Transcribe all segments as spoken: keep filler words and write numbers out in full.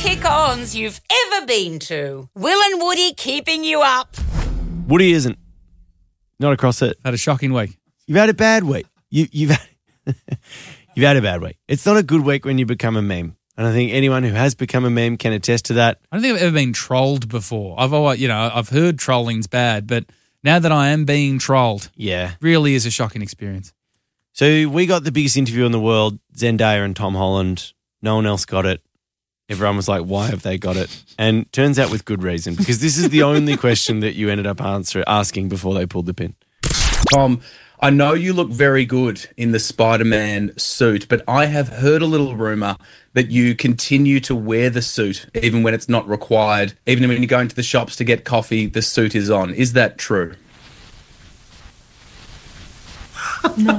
kick-ons you've ever been to. Will and Woody keeping you up. Woody isn't. Not across it. Had a shocking week. You've had a bad week. You, you've had, you've had a bad week. It's not a good week when you become a meme. And I think anyone who has become a meme can attest to that. I don't think I've ever been trolled before. I've always, you know, I've heard trolling's bad, but now that I am being trolled, Yeah. really is a shocking experience. So we got the biggest interview in the world, Zendaya and Tom Holland. No one else got it. Everyone was like, why have they got it? And turns out with good reason, because this is the only question that you ended up answer, asking before they pulled the pin. Tom, I know you look very good in the Spider-Man suit, but I have heard a little rumor that you continue to wear the suit even when it's not required. Even when you go into the shops to get coffee, the suit is on. Is that true? No.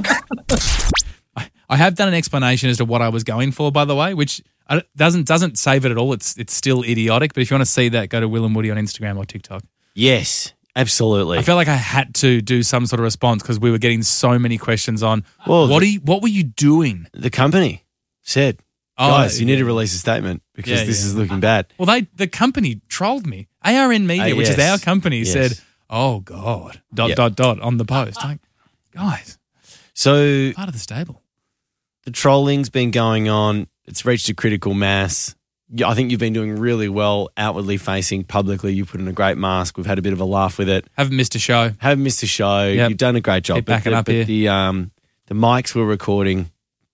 I, I have done an explanation as to what I was going for, by the way, which I, doesn't doesn't save it at all. It's it's still idiotic. But if you want to see that, go to Will and Woody on Instagram or TikTok. Yes, absolutely. I felt like I had to do some sort of response because we were getting so many questions on Well, what the- are you, what were you doing? The company said, Oh, guys, you need yeah. to release a statement because Yeah, this yeah. is looking bad. Well, they the company trolled me. A R N Media, Uh, which is yes. our company, Yes. said, "Oh God, dot Yeah. dot dot" on the post. Like, guys, So part of the stable. the trolling's been going on. It's reached a critical mass. Yeah, I think you've been doing really well outwardly facing, publicly. You put in a great mask. We've had a bit of a laugh with it. Haven't missed a show. Haven't missed a show. Yep. You've done a great job. Keep backing but, up but here. the um the mics were recording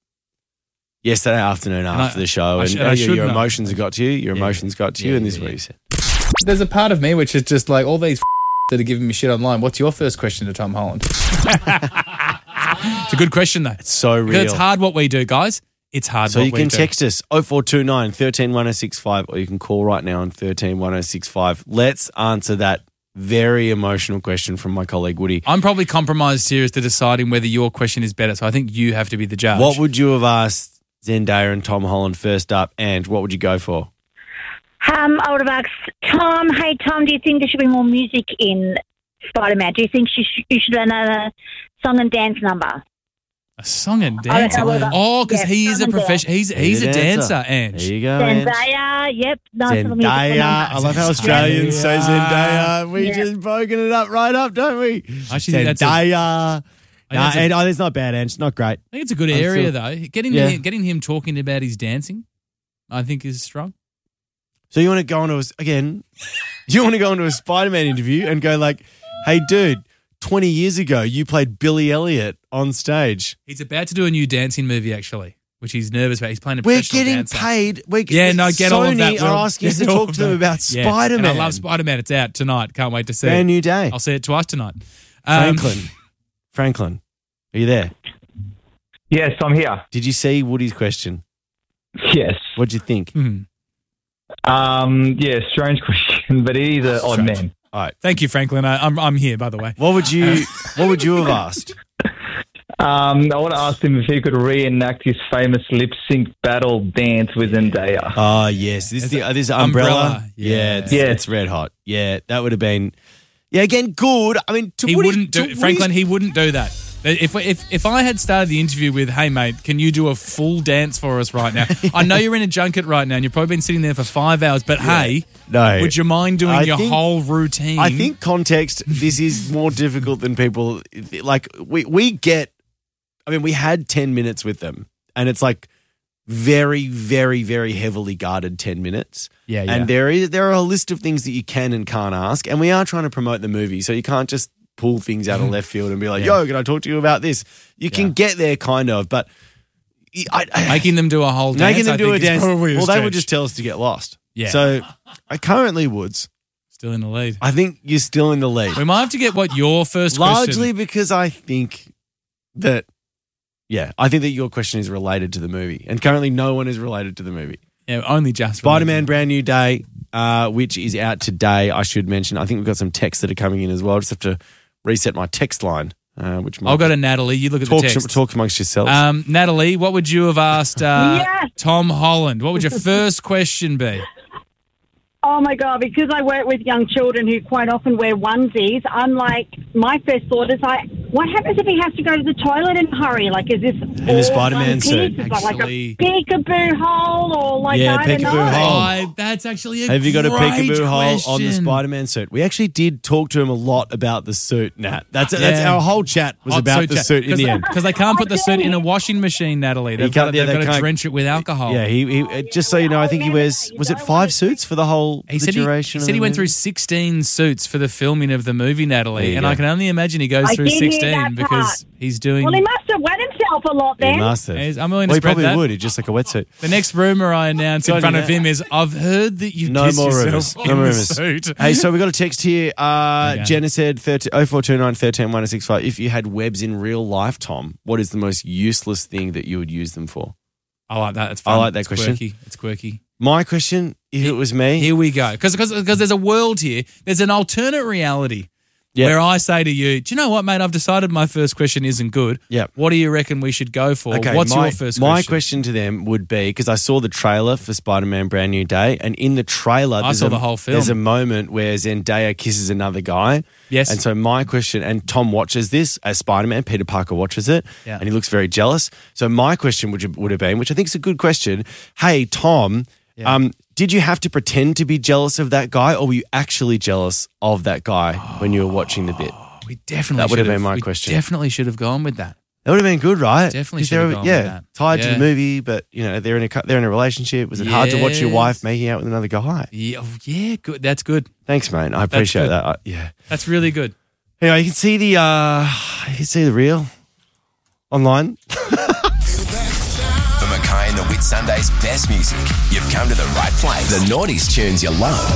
yesterday afternoon And after I- the show, I and sh- uh, I your, should your know. emotions have got to you. Your Yeah. emotions got to you, Yeah, and this yeah, is what yeah. you said. There's a part of me which is just like all these that are giving me shit online. What's your first question to Tom Holland? It's a good question though. It's so Because real. it's hard what we do, guys. It's hard So what you we can do. text us oh four two nine, one three one oh six five, or you can call right now on one three one oh six five. Let's answer that very emotional question from my colleague Woody. I'm probably compromised here as to deciding whether your question is better. So I think you have to be the judge. What would you have asked Zendaya and Tom Holland first up, and what would you go for? Um, I would have asked Tom, hey, Tom, do you think there should be more music in Spider-Man? Do you think you should, you should have another song and dance number? A song and I dance? don't know about- Oh, because yeah, he is song a and professional. He's he's a dancer, Ange. There you go, Ange. Zendaya, yep. Nice little musical Zendaya. I number. love how Australians say Zendaya. Zendaya. We Yeah. just broken it up right up, don't we? I actually think that's a- Zendaya. I think Nah, that's a- and, oh, it's not bad, Ange. It's not great. I think it's a good I'm area still- though. Getting Yeah. him, getting him talking about his dancing, I think is strong. So you want to go into a, again, you want to go into a Spider-Man interview and go like, hey, dude, twenty years ago, you played Billy Elliot on stage. He's about to do a new dancing movie actually, which he's nervous about. He's playing a We're professional getting dancer. paid. We're, Yeah, no, get Sony all of that. Will. are asking us to Get all talk of to them that. about Yeah, Spider-Man. And I love Spider-Man. It's out tonight. Can't wait to see Brand it. new day. I'll see it twice tonight. Um, Franklin. Franklin, are you there? Yes, I'm here. Did you see Woody's question? Yes. What'd you think? hmm. Um, yeah, strange question, but he is an odd Strange. man. All right. Thank you, Franklin. I, I'm I'm here by the way. What would you What would you have asked? Um, I want to ask him if he could reenact his famous lip sync battle dance with Zendaya. Oh yes, this is the uh, this umbrella. Umbrella, Yeah, yeah. it's, Yeah. it's red hot. Yeah, that would have been. Yeah, again, good. I mean, to He Woody- wouldn't do to Franklin. Woody's- He wouldn't do that. If if if I had started the interview with, "Hey mate, can you do a full dance for us right now?" I know you're in a junket right now, and you've probably been sitting there for five hours. But hey, No. would you mind doing I your think- whole routine? I think context. This is more difficult than people like. We we get. I mean, we had ten minutes with them, and it's like very, very, very heavily guarded ten minutes. Yeah, yeah. And there is there are a list of things that you can and can't ask, and we are trying to promote the movie, so you can't just pull things out of left field and be like, Yeah. "Yo, can I talk to you about this?" You can Yeah. get there, kind of, but I, I, making them do a whole dance. making them I do a think is dance. probably a Well, they would stretch. just tell us to get lost. Yeah. So I currently Woods. Still in the lead. I think you're still in the lead. We might have to get what your first Largely question. because I think that, yeah, I think that your question is related to the movie. And currently no one is related to the movie. Yeah, only just Spider-Man Brand New Day, uh, which is out today, I should mention. I think we've got some texts that are coming in as well. I just have to reset my text line. Uh, which I'll go to Natalie. You look at talk, the text. talk amongst yourselves. Um, Natalie, what would you have asked uh, Yeah. Tom Holland? What would your first question be? Oh my God, because I work with young children who quite often wear onesies, I'm like, my first thought is I, what happens if he has to go to the toilet in a hurry? Like, is this in the Spider-Man suit? Is it like Actually- a peekaboo hole or like Yeah, I don't peekaboo know? hole. Oh, that's actually a Have you got a great peekaboo hole on the question. Spider-Man suit? We actually did talk to him a lot about the suit, Nat. That's that's Yeah. our whole chat was Hot about the chat. suit in the end. Because they can't put the suit in a washing machine, Natalie. They've can't- got, yeah, they've they got to can't- drench it with alcohol. Yeah, he, he uh, just so you know, I think he wears was it five suits for the whole He the said he, duration? he of said the he went movie? through sixteen suits for the filming of the movie, There Natalie, you and go. I can only imagine he goes I through did hear sixteen that because part. he's doing. Well, he must have wet himself a lot then. He must have. He's- I'm willing to well, he spread probably that. would. He's just like a wetsuit. The next rumor I announce in Good front on of you. him is, I've heard that you've No pissed more yourself rumors. in No more the rumors. suit. Hey, so we got a text here. Uh, Okay. Jenna said oh four two nine, one three one oh six five. If you had webs in real life, Tom, what is the most useless thing that you would use them for? I like that. It's I fun. like that It's question. Quirky. It's quirky. My question, if it was me, Here we go. Because there's a world here. There's an alternate reality Yep. where I say to you, do you know what, mate? I've decided my first question isn't good. Yep. What do you reckon we should go for? What's my, your first My question? question to them would be, because I saw the trailer for Spider-Man Brand New Day, and in the trailer, I there's saw a, the whole film. There's a moment where Zendaya kisses another guy. Yes. And so my question, and Tom watches this as Spider-Man, Peter Parker watches it, Yeah. and he looks very jealous. So my question would, would have been, which I think is a good question, hey, Tom, Yeah. um, did you have to pretend to be jealous of that guy, or were you actually jealous of that guy when you were watching the bit? We definitely That would have should been my we question. Definitely should have gone with that. That would have been good, right? Definitely 'Cause should have they're, gone yeah, with that. tied to Yeah. the movie, but you know they're in a cou- they're in a relationship. Was it hard to watch your Yes. wife making out with another guy? Yeah, oh, yeah, good. That's good. Thanks, mate. I appreciate good. that. I, yeah. That's really good. Anyway, you can see the uh, you can see the reel online. For Mackay and the Whit Sunday's best music, you've come to the right place. The Naughties tunes you love.